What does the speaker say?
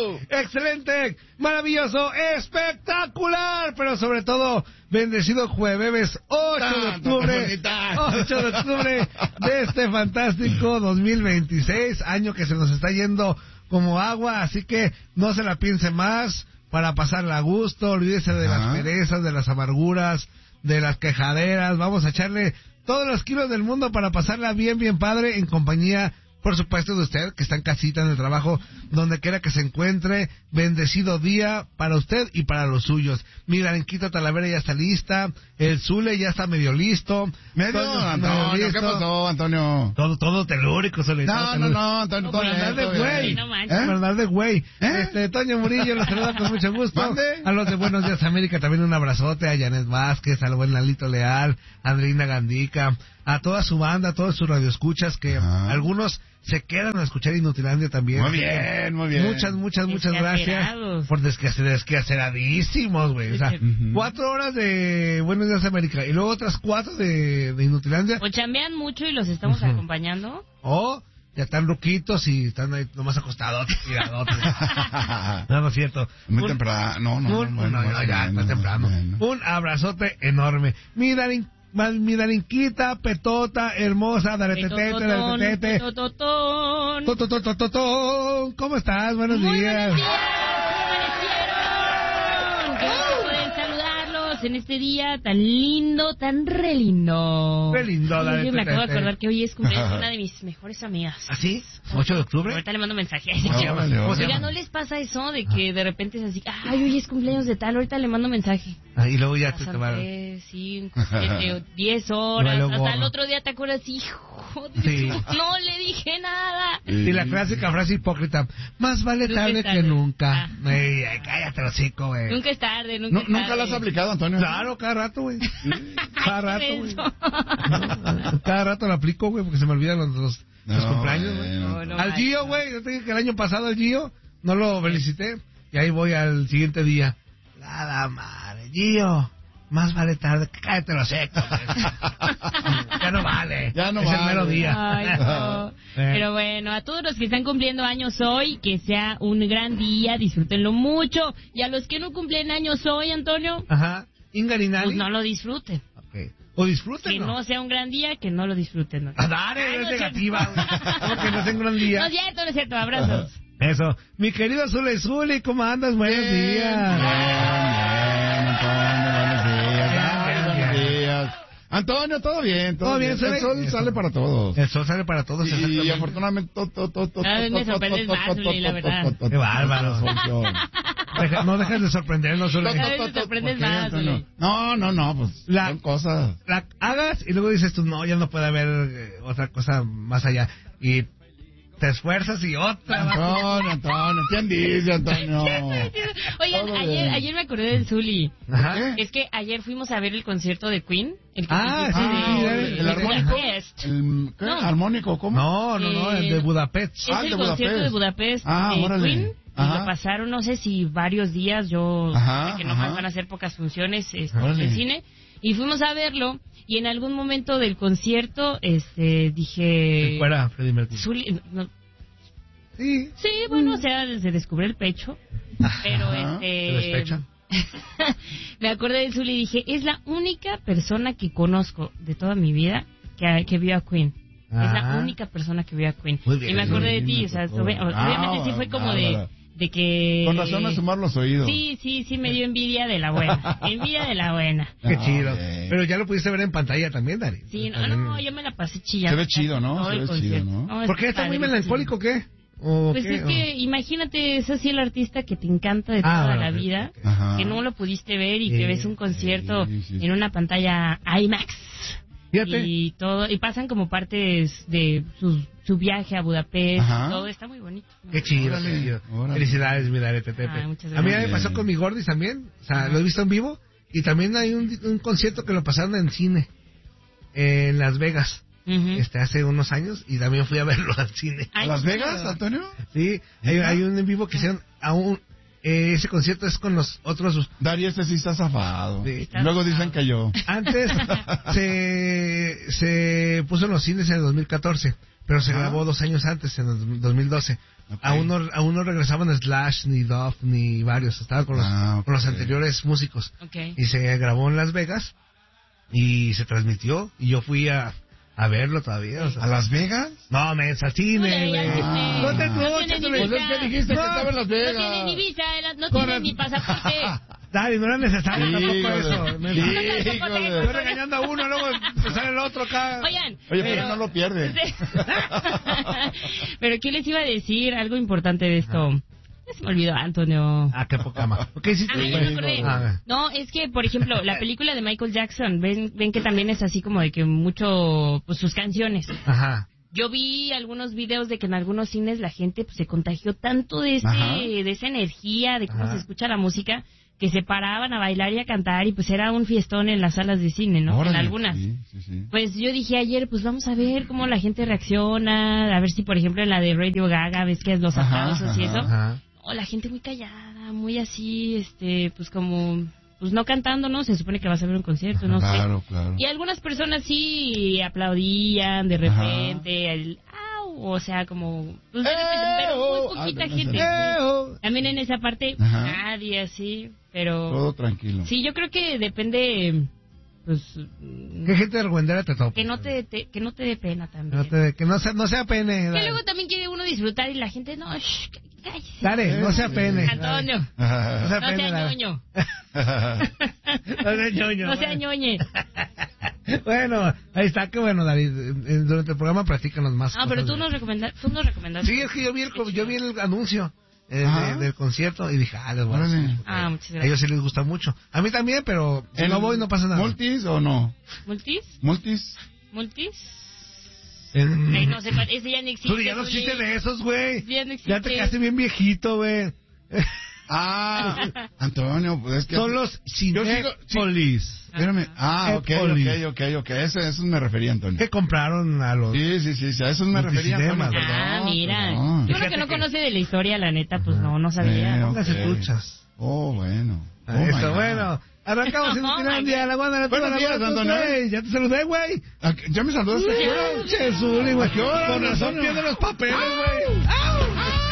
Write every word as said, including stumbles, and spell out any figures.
excelente, maravilloso, espectacular, pero sobre todo, bendecido jueves ocho de octubre, ocho de octubre de este fantástico dos mil veintiséis, año que se nos está yendo como agua, así que no se la piense más para pasarla a gusto, olvídese de las perezas, de las amarguras, de las quejaderas, vamos a echarle todos los kilos del mundo para pasarla bien, bien padre, en compañía, por supuesto, de usted, que está en casita, en el trabajo, donde quiera que se encuentre. Bendecido día para usted y para los suyos. Mira, Arenquita Talavera ya está lista, el Zule ya está medio listo. ¿Medio? Antonio, medio ¿qué pasó, Antonio? Todo, todo telúrico, Zule. No, no, no, Antonio, por andar de güey. No manches. Por andar de güey. ¿Eh? Este, Toño Murillo los saluda con mucho gusto. ¿Mande? A los de Buenos Días América también un abrazote, a Janet Vázquez, al buen Lalito Leal, a Andreina Gandica, a toda su banda, a todos sus radioescuchas, que Ajá. algunos se quedan a escuchar Inutilandia también. Muy bien, muy bien. Muchas, muchas, muchas gracias por desquacer, desquaceradísimos, güey. O sea, uh-huh. cuatro horas de Buenos Días América y luego otras cuatro de, de Inutilandia. O chambean mucho y los estamos uh-huh. acompañando. O ya están ruquitos y están ahí nomás acostados, tiradotes. No, no es cierto. Muy un, temprano. No, no, un, bueno, no, no, ya está temprano. Bueno. Un abrazote enorme. Mira, mi Darinquita, petota, hermosa, daretetete, daretetete. Petototón. Tototototón. ¿Cómo estás? Buenos Muy días. Buenos días. ¿Cómo amanecieron? Qué gusto poder saludarlos en este día tan lindo, tan re lindo. Re lindo, daretetete. Yo me acabo de acordar que hoy es cumpleaños de una de mis mejores amigas. ¿Ah, sí? ¿ocho de octubre? Ahorita le mando mensaje. No, vale, vale. Oiga, ¿no les pasa eso de que de repente es así, ay, hoy es cumpleaños de tal, ahorita le mando mensaje? Ah, y luego ya te pasan tomaron. tres, cinco, siete, diez horas, No, hasta luego... el otro día te acuerdas, hijo de Sí. su- no le dije nada. Y la clásica frase hipócrita, más vale Nunca tarde, es tarde. que nunca. Ah. Ey, ay, cállate, hocico, güey. Nunca es tarde, nunca No, es ¿Nunca tarde. la has aplicado, Antonio? Claro, cada rato, güey. Cada rato, ¿qué güey. es eso? Cada rato la aplico, güey, porque se me olvidan los, los, los No, cumpleaños, güey. bueno. No, no Al vale. Gio, güey, yo te dije que el año pasado al Gio no lo felicité. Y ahí voy al siguiente día. Nada madre, Gio. Más vale tarde que cállate los secos. Ya no vale. Ya no es vale. el mero día. Ay, no. Pero bueno, a todos los que están cumpliendo años hoy, que sea un gran día, disfrútenlo mucho. Y a los que no cumplen años hoy, Antonio, Ajá. Ingarinali. pues no lo disfruten. Okay. O disfrútenlo. Que no sea un gran día, que no lo disfruten. ¿no? A dar, Ay, es no, negativa. cierto. Como que no sea un gran día. No es cierto, no es cierto, abrazos. Eso. Mi querido Zule Zule, ¿cómo andas? Buenos Bien, días. bien, Antonio, buenos días. Bien, Ay, bien, buenos bien. días. Antonio, todo bien, todo, Todo bien, bien. Zule. El sol Eso. sale para todos. El sol sale para todos. Y exactamente. afortunadamente todo, todo, todo, todo, Cada vez me todo, sorprendes todo, más, todo, Zuli, la todo, verdad. todo, todo, Qué bárbaro. todo, Deja- no dejes de sorprendernos, Zule. Cada vez me sorprendes ¿Por qué, más, Antonio? Zuli. No, no, no, pues La- son cosas. La hagas y luego dices tú, no, ya no puede haber eh, otra cosa más allá. Y te esfuerzas y otra. más. Antonio, Antonio, ¿quién dice, Antonio? Oigan, Todo ayer, bien. ayer me acordé del Zuli. Ajá. Es que ayer fuimos a ver el concierto de Queen. El que Ah, dijiste sí, de- sí, de- ¿el de armónico? Budapest. El, ¿qué? No. ¿Armónico? ¿Cómo? No, no, no, el de Eh, Budapest. Es Ah, el de concierto Budapest. de Budapest Ah, de órale. Queen. Y Ajá. lo pasaron, no sé si varios días. Yo Ajá, sé que nomás ajá. van a hacer pocas funciones este, Órale. en el cine. Y fuimos a verlo. Y en algún momento del concierto este dije... Fuera, Freddie Mercury. Zuli, no, Sí. sí, bueno, o sea, se descubrió el pecho. Pero Ajá. ¿Se este... despecha? Me acordé de Zuli y dije, es la única persona que conozco de toda mi vida que, que vio a Queen. Es la Ah. única persona que vio a Queen. Muy bien, y me acordé de Zuli, ti, me o sea, tocó. obvi- Ah, obviamente sí fue como de, bárbara. de que... Con razón a sumar los oídos. Sí, sí, sí me dio envidia de la buena. Envidia de la buena. Qué Ah, chido. ok. Pero ya lo pudiste ver en pantalla también, Dari. Sí, no, También. no, yo me la pasé chillando. Se ve chido, ¿no? Todo Se el ve concierto. chido, ¿no? es ¿Por qué está muy padrísimo. melancólico o qué? ¿O Pues qué? es que, imagínate, es así el artista que te encanta de Ah, toda bueno, la ok, vida, ok. Ajá. que no lo pudiste ver y Sí, que ves un concierto sí, sí, sí. en una pantalla IMAX. Fíjate. Y todo, y pasan como partes de su, su viaje a Budapest, Ajá. todo está muy bonito. Qué chido, Órale, qué chido. órale. Felicidades, mi Darete Tepe. Ay, muchas A mí ya gracias. me pasó con mi Gordis también. O sea, lo he visto en vivo. Y también hay un, un concierto que lo pasaron en cine. En Las Vegas. Ujú. Este, hace unos años. Y también fui a verlo al cine. ¿A Ay, Las qué Vegas, chido. Antonio? Sí, hay, hay un en vivo que hicieron a un, eh, ese concierto es con los otros... Dari, este sí está zafado. Sí. Luego dicen que yo. Antes se, se puso en los cines en el dos mil catorce, pero se Ajá. grabó dos años antes, en el dos mil doce. Okay. Aún, no, aún no regresaban Slash, ni Duff, ni varios. Estaba con los, Ah, okay. con los anteriores músicos. Okay. Y se grabó en Las Vegas y se transmitió. Y yo fui a, a verlo todavía. O sea. ¿A Las Vegas? No, mensa, al cine, No, ya güey. dijiste. No te No tiene truches, ni güey. Pues es que dijiste que No. estaba en Las No Vegas. tiene ni visa, no Corre. tiene ni pasaporte. Dale, no era necesario Sí, tampoco híjole. eso. mensa. Sí, Estoy híjole. regañando a uno, luego te sale el otro acá. Oigan. Oye, pero no lo pierde. Pero ¿qué les iba a decir? Algo importante de esto. Ya se me olvidó, Antonio. Ah, qué poca más. ¿Qué hiciste? Ah, ya me acordé. Ah, No, es que, por ejemplo, la película de Michael Jackson, ven, ven que también es así como de que mucho, pues sus canciones. Ajá. Yo vi algunos videos de que en algunos cines la gente pues, se contagió tanto de ese, Ajá. de esa energía, de cómo Ajá. se escucha la música, que se paraban a bailar y a cantar y pues era un fiestón en las salas de cine, ¿no? Órale, En algunas. Sí, sí, sí. Pues yo dije ayer, pues vamos a ver cómo la gente reacciona, a ver si por ejemplo en la de Radio Gaga, ves que es los Ajá, aplausos y ajá. eso. Ajá. O la gente muy callada, muy así, este, pues como, pues no cantando, ¿no? Se supone que vas a ver un concierto, no Claro, sé. claro. Y algunas personas sí aplaudían de repente, el, au, o sea, como, pues de repente, pero muy poquita Ah, no, gente. no, no. sí. También en esa parte, Ajá. nadie así, pero... Todo tranquilo. Sí, yo creo que depende, pues... ¿Qué gente de argüendera te topa? Que no te, te- que no te dé pena Que también. no, te- que no sea, no sea pene. Que dale. luego también quiere uno disfrutar y la gente, no, shh, cállese. Dale, no sea pene. Antonio, dale. No sea no pene. sea dale. ñoño. No sea ñoño. No sea ñoñe. Bueno, ahí está, qué bueno, David. Eh, Durante el programa platícanos más. Ah, pero cosas tú de- nos recomendaste, tú nos recomendaste. Sí, es que yo vi el, yo vi el anuncio eh, Ajá. de- del concierto y dije, ah, les voy a Órale. decir, porque Ah, muchas a gracias. ellos sí les gusta mucho. A mí también, pero si ¿El no voy no pasa nada. ¿Multis o no? ¿Multis? ¿Multis? ¿Multis? El- Ay, no sé, cuál- ese ya no existe. Tú ya no Zuli. existe de esos, güey. Ya no existe. Ya te quedaste bien viejito, güey. Ah, Antonio, pues es que... Son los Yo sigo- sí. Cinépolis Espérame. Ah, ok, Cinépolis. ok, ok, ok. Ese, eso me refería, Antonio. que compraron a los... Sí, sí, sí, sí, a eso me refería, Multicinemas. Antonio. Ah, Perdón, mira. perdón. Yo creo que Fíjate no que- conoce de la historia, la neta, pues no, no sabía. Eh, Póngase ok. truchas. Oh, bueno. Oh, Ahí my está, God. bueno. Arrancamos en Oh, my Finlandia, God. la guana, la Buenos tuba, la días, guana, Antonio. güey. Ya te saludé, güey. ¿A qué- ¿Ya me saludaste? Che, Zuli, güey. ¿A qué hora, Con razón Antonio? pierde los papeles, güey.